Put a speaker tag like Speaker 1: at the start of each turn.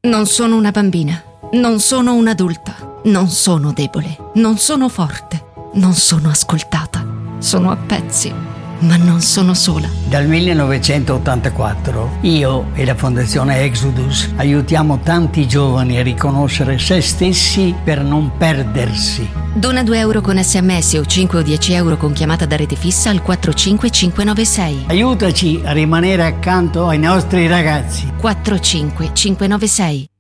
Speaker 1: Non sono una bambina, non sono un'adulta, non sono debole, non sono forte, non sono ascoltata. Sono a pezzi, ma non sono sola.
Speaker 2: Dal 1984 io e la Fondazione Exodus aiutiamo tanti giovani a riconoscere se stessi per non perdersi.
Speaker 1: Dona 2 euro con SMS o 5 o 10 euro con chiamata da rete fissa al 45596.
Speaker 2: Aiutaci a rimanere accanto ai nostri ragazzi.
Speaker 1: 45596.